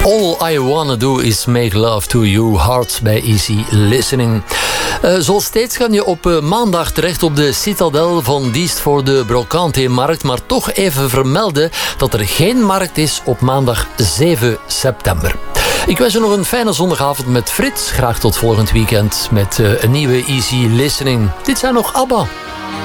All I Wanna Do Is Make Love To You, Hard bij Easy Listening. Zoals steeds kan je op maandag terecht op de Citadel van Diest voor de Brocante-markt, maar toch even vermelden dat er geen markt is op maandag 7 september. Ik wens je nog een fijne zondagavond met Frits. Graag tot volgend weekend met een nieuwe Easy Listening. Dit zijn nog ABBA.